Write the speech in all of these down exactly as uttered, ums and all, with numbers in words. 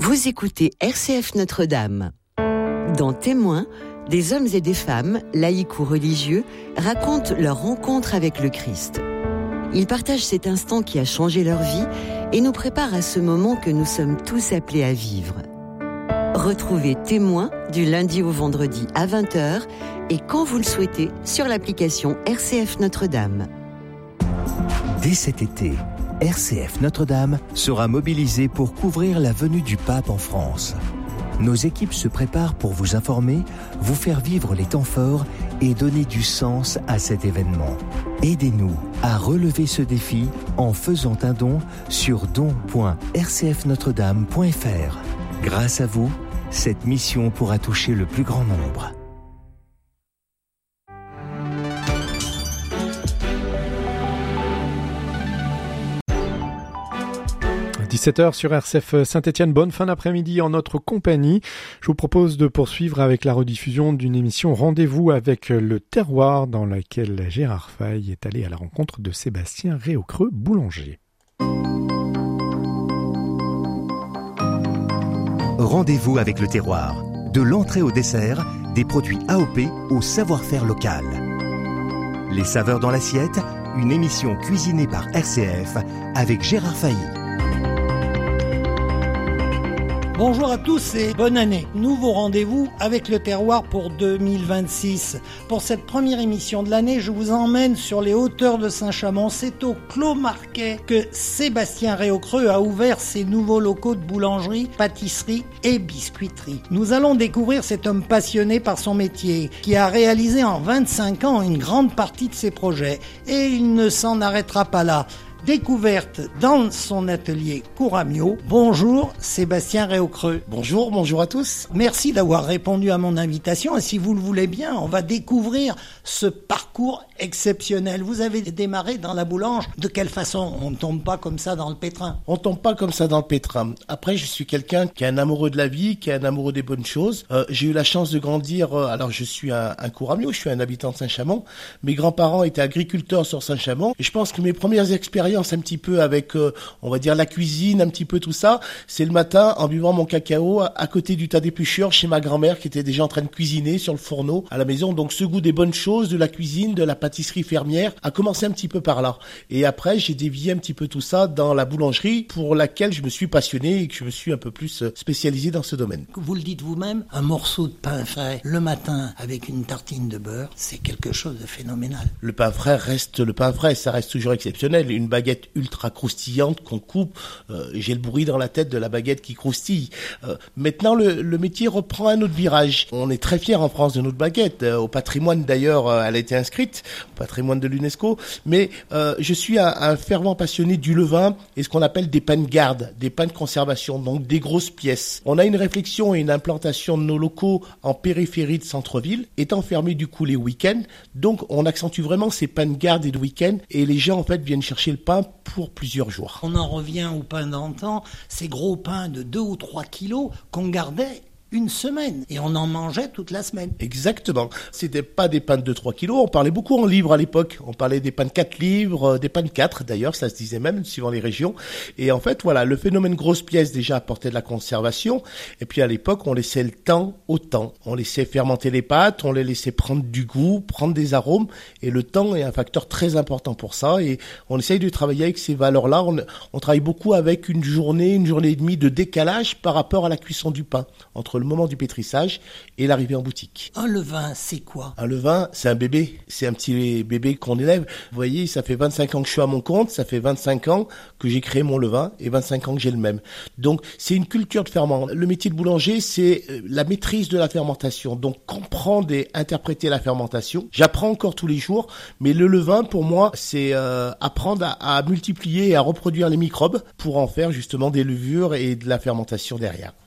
Vous écoutez R C F Notre-Dame. Dans Témoins, des hommes et des femmes, laïcs ou religieux, racontent leur rencontre avec le Christ. Ils partagent cet instant qui a changé leur vie et nous préparent à ce moment que nous sommes tous appelés à vivre. Retrouvez Témoins du lundi au vendredi à vingt heures et quand vous le souhaitez sur l'application R C F Notre-Dame. Dès cet été, R C F Notre-Dame sera mobilisée pour couvrir la venue du pape en France. Nos équipes se préparent pour vous informer, vous faire vivre les temps forts et donner du sens à cet événement. Aidez-nous à relever ce défi en faisant un don sur don point r c f notre dame point f r. Grâce à vous, cette mission pourra toucher le plus grand nombre. dix-sept heures sur R C F Saint-Étienne, bonne fin d'après-midi en notre compagnie. Je vous propose de poursuivre avec la rediffusion d'une émission Rendez-vous avec le terroir dans laquelle Gérard Faye est allé à la rencontre de Sébastien Réaucreux, boulanger. Rendez-vous avec le terroir. De l'entrée au dessert, des produits A O P au savoir-faire local. Les saveurs dans l'assiette, une émission cuisinée par R C F avec Gérard Faye. Bonjour à tous et bonne année. Nouveau rendez-vous avec le terroir pour deux mille vingt-six. Pour cette première émission de l'année, je vous emmène sur les hauteurs de Saint-Chamond. C'est au Clos Marquet que Sébastien Réaucreux a ouvert ses nouveaux locaux de boulangerie, pâtisserie et biscuiterie. Nous allons découvrir cet homme passionné par son métier qui a réalisé en vingt-cinq ans une grande partie de ses projets. Et il ne s'en arrêtera pas là. Découverte dans son atelier Couramio. Bonjour Sébastien Réaucreux. Bonjour, bonjour à tous. Merci d'avoir répondu à mon invitation et si vous le voulez bien, on va découvrir ce parcours exceptionnel. Vous avez démarré dans la boulange. De quelle façon? On ne tombe pas comme ça dans le pétrin. On tombe pas comme ça dans le pétrin. Après, je suis quelqu'un qui est un amoureux de la vie, qui est un amoureux des bonnes choses. Euh, j'ai eu la chance de grandir, euh, alors je suis un, un Couramio, je suis un habitant de Saint-Chamond. Mes grands-parents étaient agriculteurs sur Saint-Chamond et je pense que mes premières expériences un petit peu avec, euh, on va dire, la cuisine, un petit peu tout ça, c'est le matin en buvant mon cacao à, à côté du tas d'épluchures chez ma grand-mère qui était déjà en train de cuisiner sur le fourneau à la maison. Donc ce goût des bonnes choses, de la cuisine, de la pâtisserie fermière a commencé un petit peu par là. Et après, j'ai dévié un petit peu tout ça dans la boulangerie pour laquelle je me suis passionné et que je me suis un peu plus spécialisé dans ce domaine. Vous le dites vous-même, un morceau de pain frais le matin avec une tartine de beurre, c'est quelque chose de phénoménal. Le pain frais reste le pain frais, ça reste toujours exceptionnel. Une baguette ultra croustillante qu'on coupe, euh, j'ai le bruit dans la tête de la baguette qui croustille. Euh, maintenant, le, le métier reprend un autre virage. On est très fiers en France de notre baguette. Euh, au patrimoine d'ailleurs, euh, elle a été inscrite au patrimoine de l'UNESCO. Mais euh, je suis un, un fervent passionné du levain et ce qu'on appelle des pains de garde, des pains de conservation, donc des grosses pièces. On a une réflexion et une implantation de nos locaux en périphérie de centre-ville, étant fermés du coup les week-ends. Donc on accentue vraiment ces pains de garde et de week-end et les gens en fait viennent chercher le pain pour plusieurs jours. On en revient au pain d'antan, ces gros pains de deux ou trois kilos qu'on gardait une semaine et on en mangeait toute la semaine. Exactement. C'était pas des pains de deux à trois kilos, on parlait beaucoup en livres à l'époque. On parlait des pains de quatre livres, des pains de quatre d'ailleurs, ça se disait même suivant les régions. Et en fait, voilà, le phénomène grosse pièce déjà apportait de la conservation. Et puis à l'époque, on laissait le temps au temps. On laissait fermenter les pâtes, on les laissait prendre du goût, prendre des arômes. Et le temps est un facteur très important pour ça. Et on essaye de travailler avec ces valeurs-là. On, on travaille beaucoup avec une journée, une journée et demie de décalage par rapport à la cuisson du pain. Entre le moment du pétrissage et l'arrivée en boutique. Un levain, c'est quoi? Un levain, c'est un bébé. C'est un petit bébé qu'on élève. Vous voyez, ça fait vingt-cinq ans que je suis à mon compte, ça fait vingt-cinq ans que j'ai créé mon levain et vingt-cinq ans que j'ai le même. Donc, c'est une culture de ferment. Le métier de boulanger, c'est la maîtrise de la fermentation. Donc, comprendre et interpréter la fermentation. J'apprends encore tous les jours, mais le levain, pour moi, c'est euh, apprendre à, à multiplier et à reproduire les microbes pour en faire justement des levures et de la fermentation derrière.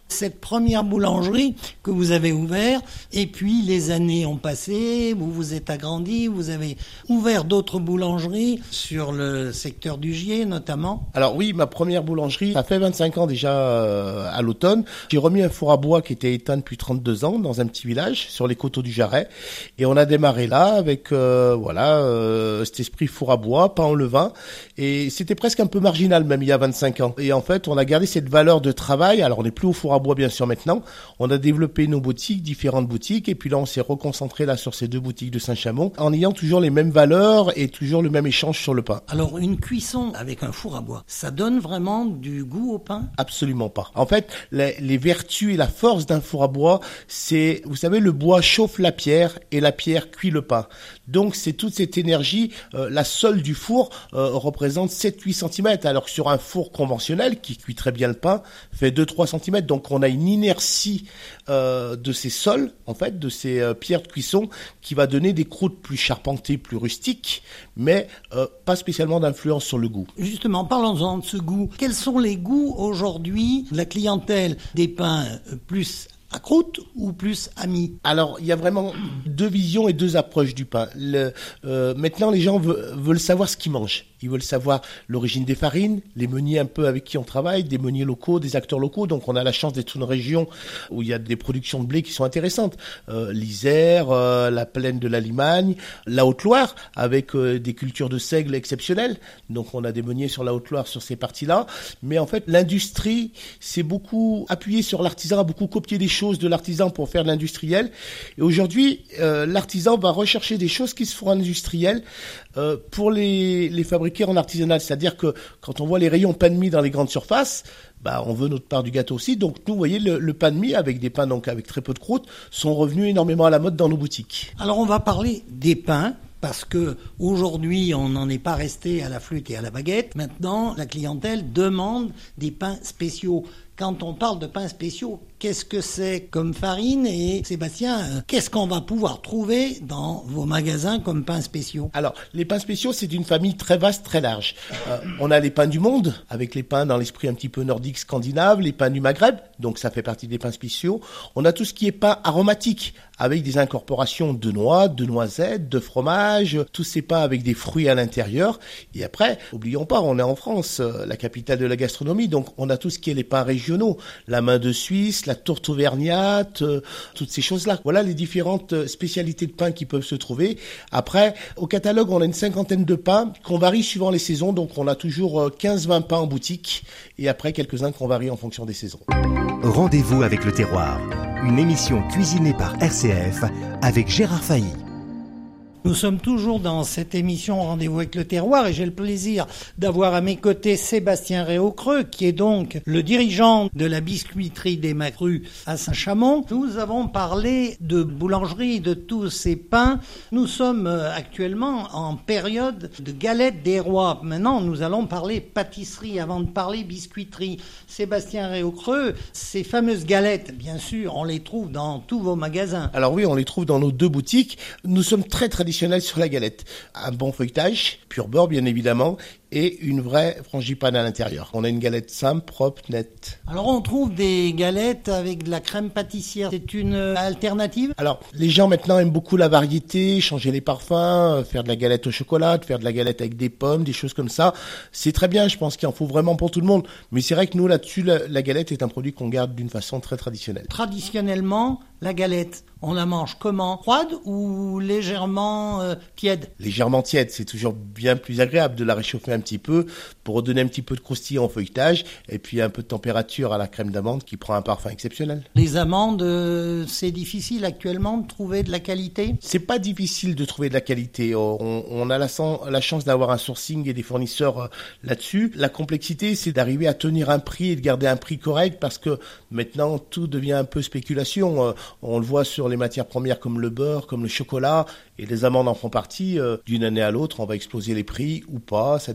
Cette première boulangerie que vous avez ouverte, et puis les années ont passé, vous vous êtes agrandi, vous avez ouvert d'autres boulangeries sur le secteur du Gier notamment. Alors oui, ma première boulangerie, ça fait vingt-cinq ans déjà euh, à l'automne. J'ai remis un four à bois qui était éteint depuis trente-deux ans dans un petit village sur les coteaux du Jarret, et on a démarré là avec euh, voilà euh, cet esprit four à bois, pain au levain, et c'était presque un peu marginal même il y a vingt-cinq ans. Et en fait, on a gardé cette valeur de travail. Alors on n'est plus au four à bois bien sûr maintenant, on a développé nos boutiques, différentes boutiques, et puis là on s'est reconcentré là sur ces deux boutiques de Saint-Chamond en ayant toujours les mêmes valeurs et toujours le même échange sur le pain. Alors une cuisson avec un four à bois, ça donne vraiment du goût au pain? Absolument pas. En fait, les, les vertus et la force d'un four à bois, c'est, vous savez, le bois chauffe la pierre et la pierre cuit le pain. Donc c'est toute cette énergie, euh, la sole du four euh, représente sept à huit centimètres, alors que sur un four conventionnel qui cuit très bien le pain, fait deux à trois centimètres. Donc on a une inertie euh, de ces sols, en fait, de ces euh, pierres de cuisson, qui va donner des croûtes plus charpentées, plus rustiques, mais euh, pas spécialement d'influence sur le goût. Justement, parlons-en de ce goût. Quels sont les goûts aujourd'hui de la clientèle des pains plus à croûte ou plus à mie? Alors, il y a vraiment deux visions et deux approches du pain. Le, euh, maintenant, les gens veulent, veulent savoir ce qu'ils mangent. Ils veulent savoir l'origine des farines, les meuniers un peu avec qui on travaille, des meuniers locaux, des acteurs locaux. Donc, on a la chance d'être une région où il y a des productions de blé qui sont intéressantes. Euh, L'Isère, euh, la plaine de la Limagne, la Haute-Loire, avec euh, des cultures de seigle exceptionnelles. Donc, on a des meuniers sur la Haute-Loire, sur ces parties-là. Mais en fait, l'industrie s'est beaucoup appuyée sur l'artisan, a beaucoup copié des choses de l'artisan pour faire de l'industriel. Et aujourd'hui, euh, l'artisan va rechercher des choses qui se font en industriel euh, pour les, les fabriquer en artisanal. C'est-à-dire que quand on voit les rayons pain de mie dans les grandes surfaces, bah, on veut notre part du gâteau aussi. Donc nous, vous voyez, le, le pain de mie avec des pains donc avec très peu de croûte sont revenus énormément à la mode dans nos boutiques. Alors on va parler des pains. Parce que aujourd'hui, on n'en est pas resté à la flûte et à la baguette. Maintenant, la clientèle demande des pains spéciaux. Quand on parle de pains spéciaux, qu'est-ce que c'est comme farine? Et Sébastien, euh, qu'est-ce qu'on va pouvoir trouver dans vos magasins comme pains spéciaux? Alors, les pains spéciaux, c'est une famille très vaste, très large. Euh, on a les pains du monde, avec les pains dans l'esprit un petit peu nordique, scandinave, les pains du Maghreb, donc ça fait partie des pains spéciaux. On a tout ce qui est pain aromatique, avec des incorporations de noix, de noisettes, de fromage, tous ces pains avec des fruits à l'intérieur. Et après, oublions pas, on est en France, euh, la capitale de la gastronomie, donc on a tout ce qui est les pains régionaux. La main de Suisse, la tourte auvergnate, euh, toutes ces choses-là. Voilà les différentes spécialités de pain qui peuvent se trouver. Après, au catalogue, on a une cinquantaine de pains qu'on varie suivant les saisons. Donc, on a toujours quinze à vingt pains en boutique et après quelques-uns qu'on varie en fonction des saisons. Rendez-vous avec le terroir, une émission cuisinée par R C F avec Gérard Failly. Nous sommes toujours dans cette émission Rendez-vous avec le terroir et j'ai le plaisir d'avoir à mes côtés Sébastien Réaucreux qui est donc le dirigeant de la biscuiterie des Macrues à Saint-Chamond. Nous avons parlé de boulangerie, de tous ces pains. Nous sommes actuellement en période de galettes des rois. Maintenant, nous allons parler pâtisserie avant de parler biscuiterie. Sébastien Réaucreux, ces fameuses galettes, bien sûr, on les trouve dans tous vos magasins. Alors oui, on les trouve dans nos deux boutiques. Nous sommes très traditionnels sur la galette. Un bon feuilletage, pur beurre bien évidemment, et une vraie frangipane à l'intérieur. On a une galette simple, propre, nette. Alors on trouve des galettes avec de la crème pâtissière. C'est une alternative? Alors les gens maintenant aiment beaucoup la variété, changer les parfums, faire de la galette au chocolat, faire de la galette avec des pommes, des choses comme ça. C'est très bien, je pense qu'il en faut vraiment pour tout le monde. Mais c'est vrai que nous là-dessus, la, la galette est un produit qu'on garde d'une façon très traditionnelle. Traditionnellement, la galette, on la mange comment? Froide ou légèrement euh, tiède? Légèrement tiède, c'est toujours bien plus agréable de la réchauffer un petit peu pour redonner un petit peu de croustillant au feuilletage et puis un peu de température à la crème d'amande qui prend un parfum exceptionnel. Les amandes, euh, c'est difficile actuellement de trouver de la qualité? C'est pas difficile de trouver de la qualité. On, on a la, la chance d'avoir un sourcing et des fournisseurs euh, là-dessus. La complexité, c'est d'arriver à tenir un prix et de garder un prix correct parce que maintenant tout devient un peu spéculation. Euh, on le voit sur les matières premières comme le beurre, comme le chocolat et les amandes en font partie. Euh, d'une année à l'autre, on va exploser les prix ou pas. Ça dépend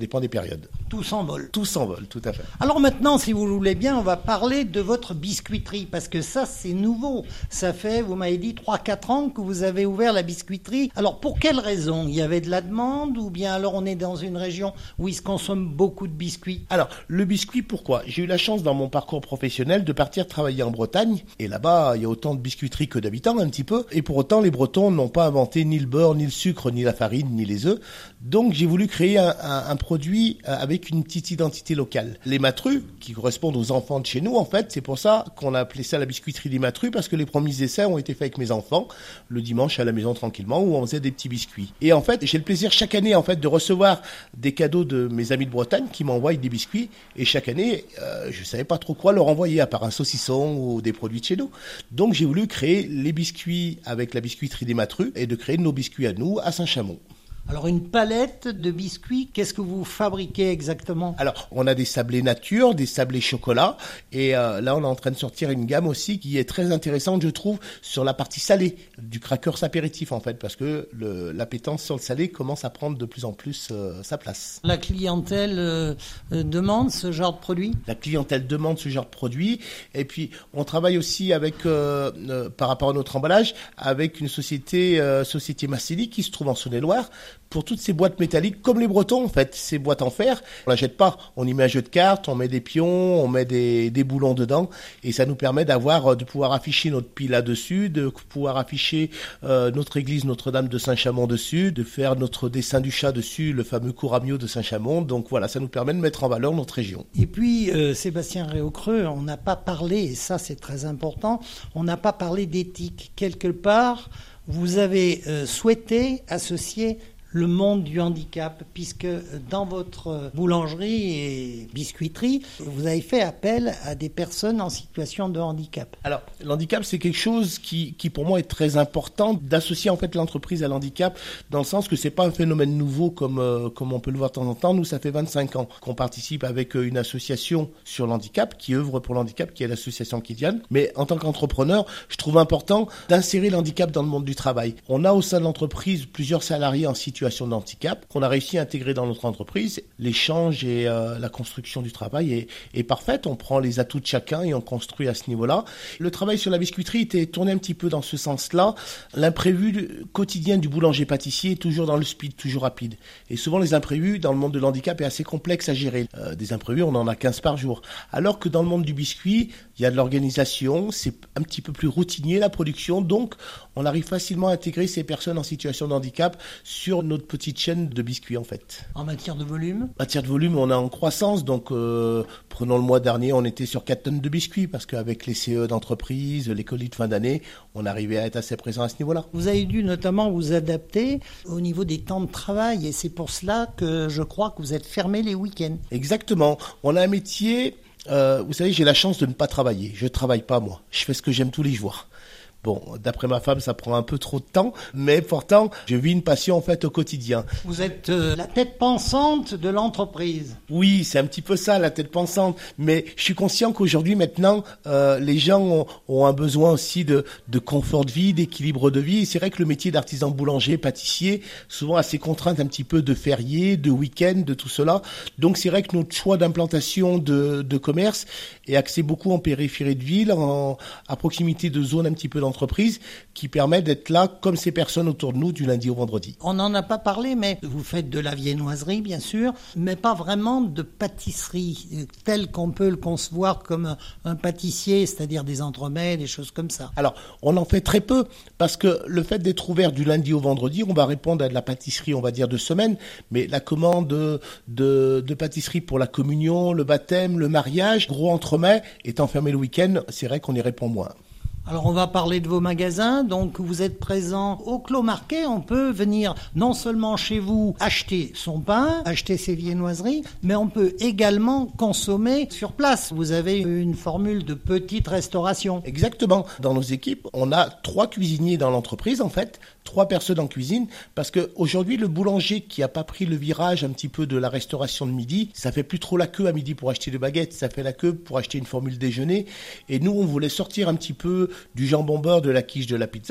dépend des périodes. Tout s'envole. Tout s'envole, tout à fait. Alors maintenant, si vous voulez bien, on va parler de votre biscuiterie, parce que ça, c'est nouveau. Ça fait, vous m'avez dit, trois quatre ans que vous avez ouvert la biscuiterie. Alors, pour quelle raison ? Il y avait de la demande, ou bien alors on est dans une région où il se consomme beaucoup de biscuits ? Alors, le biscuit, pourquoi ? J'ai eu la chance dans mon parcours professionnel de partir travailler en Bretagne, et là-bas, il y a autant de biscuiteries que d'habitants, un petit peu, et pour autant, les Bretons n'ont pas inventé ni le beurre, ni le sucre, ni la farine, ni les œufs. Donc, j'ai voulu créer un, un, un produit avec une petite identité locale. Les Matrues, qui correspondent aux enfants de chez nous, en fait, c'est pour ça qu'on a appelé ça la biscuiterie des Matrues, parce que les premiers essais ont été faits avec mes enfants, le dimanche à la maison tranquillement, où on faisait des petits biscuits. Et en fait, j'ai le plaisir chaque année, en fait, de recevoir des cadeaux de mes amis de Bretagne qui m'envoient des biscuits, et chaque année, euh, je savais pas trop quoi leur envoyer, à part un saucisson ou des produits de chez nous. Donc, j'ai voulu créer les biscuits avec la biscuiterie des Matrues, et de créer nos biscuits à nous, à Saint-Chamond. Alors une palette de biscuits, qu'est-ce que vous fabriquez exactement ? Alors on a des sablés nature, des sablés chocolat et euh, là on est en train de sortir une gamme aussi qui est très intéressante je trouve sur la partie salée du crackers apéritif en fait parce que le, l'appétence sur le salé commence à prendre de plus en plus euh, sa place. La clientèle euh, euh, demande ce genre de produit ? La clientèle demande ce genre de produit et puis on travaille aussi avec euh, euh, par rapport à notre emballage avec une société euh, société Massili qui se trouve en Saône-et-Loire pour toutes ces boîtes métalliques, comme les Bretons en fait, ces boîtes en fer, on la jette pas, on y met un jeu de cartes, on met des pions, on met des, des boulons dedans, et ça nous permet d'avoir, de pouvoir afficher notre pile là-dessus, de pouvoir afficher euh, notre église Notre-Dame de Saint-Chamond dessus, de faire notre dessin du chat dessus, le fameux Couramio de Saint-Chamond, donc voilà, ça nous permet de mettre en valeur notre région. Et puis, euh, Sébastien Réaucreux, on n'a pas parlé, et ça c'est très important, on n'a pas parlé d'éthique. Quelque part, vous avez euh, souhaité associer le monde du handicap, puisque dans votre boulangerie et biscuiterie, vous avez fait appel à des personnes en situation de handicap. Alors, l'handicap, c'est quelque chose qui, qui pour moi est très important d'associer en fait l'entreprise à l'handicap, dans le sens que c'est pas un phénomène nouveau comme euh, comme on peut le voir de temps en temps. Nous, ça fait vingt-cinq ans qu'on participe avec une association sur l'handicap, qui œuvre pour l'handicap, qui est l'association Kidiane. Mais en tant qu'entrepreneur, je trouve important d'insérer l'handicap dans le monde du travail. On a au sein de l'entreprise plusieurs salariés en situation de handicap qu'on a réussi à intégrer dans notre entreprise. L'échange et euh, la construction du travail est, est parfaite. On prend les atouts de chacun et on construit à ce niveau-là. Le travail sur la biscuiterie était tourné un petit peu dans ce sens-là. L'imprévu quotidien du boulanger-pâtissier est toujours dans le speed, toujours rapide. Et souvent, les imprévus dans le monde de l'handicap est assez complexe à gérer. Euh, des imprévus, on en a quinze par jour. Alors que dans le monde du biscuit, il y a de l'organisation, c'est un petit peu plus routinier la production, donc on arrive facilement à intégrer ces personnes en situation de handicap sur notre petite chaîne de biscuits en fait. En matière de volume ? En matière de volume, on est en croissance, donc euh, prenons le mois dernier, on était sur quatre tonnes de biscuits, parce qu'avec les C E d'entreprise, les colis de fin d'année, on arrivait à être assez présent à ce niveau-là. Vous avez dû notamment vous adapter au niveau des temps de travail, et c'est pour cela que je crois que vous êtes fermé les week-ends. Exactement, on a un métier... Euh, vous savez, j'ai la chance de ne pas travailler. Je ne travaille pas, moi. Je fais ce que j'aime tous les jours. Bon, d'après ma femme, ça prend un peu trop de temps, mais pourtant, je vis une passion en fait au quotidien. Vous êtes euh, la tête pensante de l'entreprise. Oui, c'est un petit peu ça, la tête pensante. Mais je suis conscient qu'aujourd'hui, maintenant, euh, les gens ont, ont un besoin aussi de, de confort de vie, d'équilibre de vie. Et c'est vrai que le métier d'artisan boulanger, pâtissier, souvent a ses contraintes un petit peu de fériés, de week-end, de tout cela. Donc c'est vrai que notre choix d'implantation de, de commerce est axé beaucoup en périphérie de ville, en, à proximité de zones un petit peu d'entreprise. entreprise qui permet d'être là comme ces personnes autour de nous du lundi au vendredi. On n'en a pas parlé, mais vous faites de la viennoiserie, bien sûr, mais pas vraiment de pâtisserie, telle qu'on peut le concevoir comme un, un pâtissier, c'est-à-dire des entremets, des choses comme ça. Alors, on en fait très peu, parce que le fait d'être ouvert du lundi au vendredi, on va répondre à de la pâtisserie, on va dire, de semaine, mais la commande de, de, de pâtisserie pour la communion, le baptême, le mariage, gros entremets, étant fermé le week-end, c'est vrai qu'on y répond moins. Alors on va parler de vos magasins, donc vous êtes présent au Clos Marquet, on peut venir non seulement chez vous acheter son pain, acheter ses viennoiseries, mais on peut également consommer sur place. Vous avez une formule de petite restauration. Exactement. Dans nos équipes, on a trois cuisiniers dans l'entreprise en fait, trois personnes en cuisine, parce que aujourd'hui le boulanger qui a pas pris le virage un petit peu de la restauration de midi, ça fait plus trop la queue à midi pour acheter des baguettes, ça fait la queue pour acheter une formule déjeuner, et nous on voulait sortir un petit peu du jambon beurre, de la quiche, de la pizza,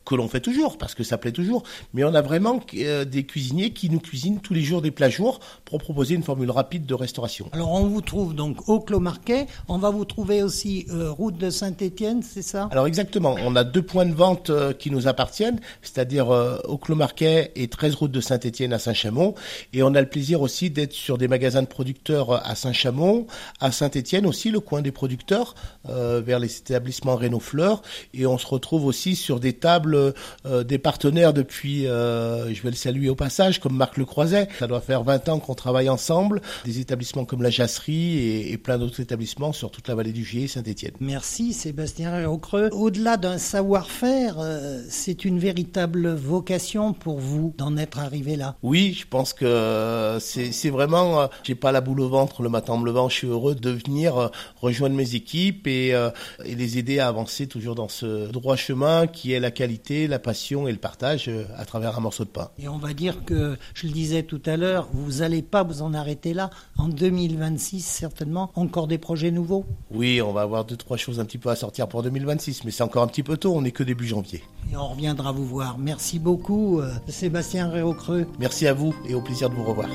que l'on fait toujours, parce que ça plaît toujours, mais on a vraiment euh, des cuisiniers qui nous cuisinent tous les jours des plats jours pour proposer une formule rapide de restauration. Alors on vous trouve donc au Clos Marquet, on va vous trouver aussi euh, route de Saint-Étienne, c'est ça? Alors exactement, on a deux points de vente euh, qui nous appartiennent, c'est-à-dire euh, au Clos Marquet et treize route de Saint-Étienne à Saint-Chamond, et on a le plaisir aussi d'être sur des magasins de producteurs à Saint-Chamond, à Saint-Étienne aussi, le coin des producteurs, euh, vers les établissements Renault Fleurs, et on se retrouve aussi sur des tables euh, des partenaires depuis, euh, je vais le saluer au passage, comme Marc Le Croiset. Ça doit faire vingt ans qu'on travaille ensemble, des établissements comme la Jasserie et, et plein d'autres établissements sur toute la vallée du Gier et Saint-Étienne. Merci Sébastien Réaucreux. Au-delà d'un savoir-faire, euh, c'est une véritable vocation pour vous d'en être arrivé là. Oui, je pense que euh, c'est, c'est vraiment, euh, j'ai pas la boule au ventre le matin en me levant, je suis heureux de venir euh, rejoindre mes équipes et, euh, et les aider à avancer toujours dans ce droit chemin qui est la qualité, la passion et le partage euh, à travers un morceau de pain. Et on va dire que, je le disais tout à l'heure, vous n'allez pas vous en arrêter là. En deux mille vingt-six, certainement, encore des projets nouveaux. Oui, on va avoir deux, trois choses un petit peu à sortir pour deux mille vingt-six, mais c'est encore un petit peu tôt, on n'est que début janvier. Et on reviendra vous voir. Merci beaucoup, euh, Sébastien Réaucreux. Merci à vous et au plaisir de vous revoir.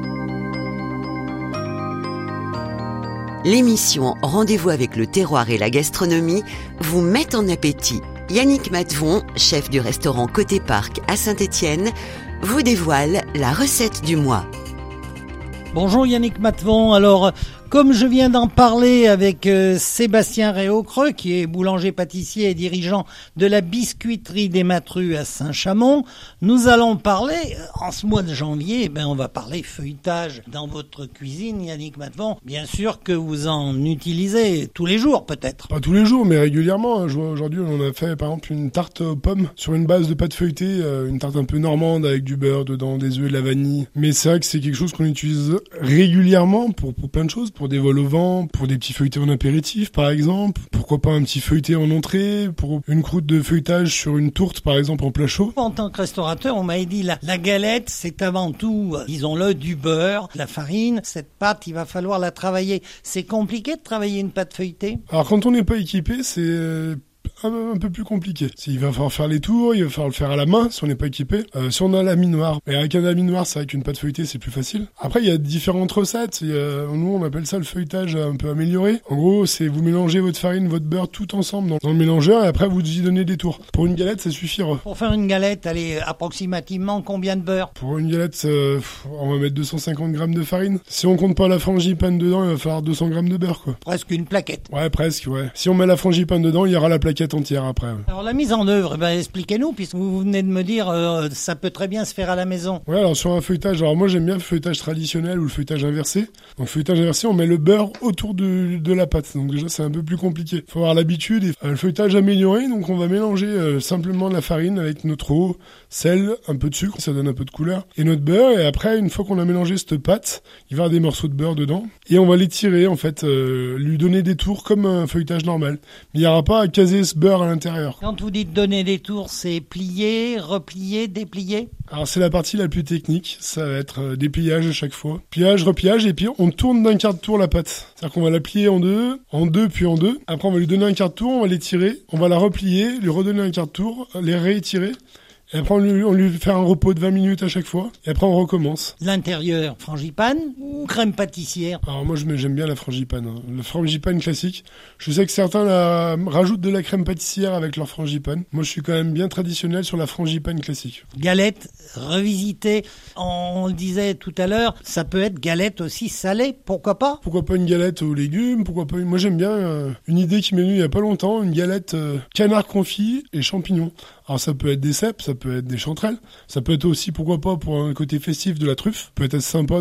L'émission Rendez-vous avec le terroir et la gastronomie vous met en appétit. Yannick Matvon, chef du restaurant Côté Parc à Saint-Étienne, vous dévoile la recette du mois. Bonjour Yannick Matvon. Alors, comme je viens d'en parler avec euh, Sébastien Réaucreux, qui est boulanger-pâtissier et dirigeant de la biscuiterie des Matrues à Saint-Chamond, nous allons parler, euh, en ce mois de janvier, eh ben, on va parler feuilletage dans votre cuisine, Yannick Matvon. Bien sûr que vous en utilisez tous les jours, peut-être. Pas tous les jours, mais régulièrement. Je vois, aujourd'hui, on a fait, par exemple, une tarte aux pommes sur une base de pâte feuilletée, euh, une tarte un peu normande avec du beurre dedans, des œufs et de la vanille. Mais c'est vrai que c'est quelque chose qu'on utilise régulièrement pour, pour plein de choses, pour des vols au vent, pour des petits feuilletés en apéritif par exemple, pourquoi pas un petit feuilleté en entrée, pour une croûte de feuilletage sur une tourte par exemple en plat chaud. En tant que restaurateur, on m'a dit la, la galette c'est avant tout, euh, disons-le, du beurre, de la farine. Cette pâte, il va falloir la travailler. C'est compliqué de travailler une pâte feuilletée? Alors quand on n'est pas équipé, c'est... Euh... Un, un peu plus compliqué. Il va falloir faire les tours, il va falloir le faire à la main si on n'est pas équipé. Euh, si on a la minoire, et avec un minoire, c'est vrai qu'une pâte feuilletée c'est plus facile. Après il y a différentes recettes. Il y a, nous on appelle ça le feuilletage un peu amélioré. En gros c'est vous mélangez votre farine, votre beurre tout ensemble dans, dans le mélangeur et après vous y donnez des tours. Pour une galette ça suffira. Pour faire une galette, elle est approximativement combien de beurre? Pour une galette, euh, on va mettre deux cent cinquante grammes de farine. Si on compte pas la frangipane dedans, il va falloir deux cents grammes de beurre quoi. Presque une plaquette. Ouais presque ouais. Si on met la frangipane dedans, il y aura la plaquette entière après. Ouais. Alors la mise en œuvre, ben, expliquez-nous, puisque vous venez de me dire euh, ça peut très bien se faire à la maison. Ouais, alors sur un feuilletage, alors moi j'aime bien le feuilletage traditionnel ou le feuilletage inversé. Donc feuilletage inversé, on met le beurre autour de, de la pâte, donc déjà c'est un peu plus compliqué. Faut avoir l'habitude. Et, euh, le feuilletage amélioré, donc on va mélanger euh, simplement de la farine avec notre eau, sel, un peu de sucre, ça donne un peu de couleur, et notre beurre. Et après, une fois qu'on a mélangé cette pâte, il va y avoir des morceaux de beurre dedans, et on va les tirer en fait, euh, lui donner des tours comme un feuilletage normal. Mais il n'y aura pas à caser ce beurre à l'intérieur. Quand vous dites donner des tours, c'est plier, replier, déplier? Alors c'est la partie la plus technique, ça va être euh, dépliage à chaque fois. Pliage, repliage, et puis on tourne d'un quart de tour la pâte. C'est-à-dire qu'on va la plier en deux, en deux puis en deux. Après on va lui donner un quart de tour, on va l'étirer, on va la replier, lui redonner un quart de tour, les réétirer. Et après, on lui, on lui fait un repos de vingt minutes à chaque fois. Et après, on recommence. L'intérieur, frangipane ou crème pâtissière? Alors moi, j'aime bien la frangipane. Hein. La frangipane classique. Je sais que certains la, rajoutent de la crème pâtissière avec leur frangipane. Moi, je suis quand même bien traditionnel sur la frangipane classique. Galette revisitée. On le disait tout à l'heure, ça peut être galette aussi salée. Pourquoi pas? Pourquoi pas une galette aux légumes? Pourquoi pas une... Moi, j'aime bien euh, une idée qui m'est venue il y a pas longtemps. Une galette euh, canard confit et champignons. Alors ça peut être des cèpes, ça peut être des chanterelles, ça peut être aussi, pourquoi pas, pour un côté festif de la truffe. Ça peut être sympa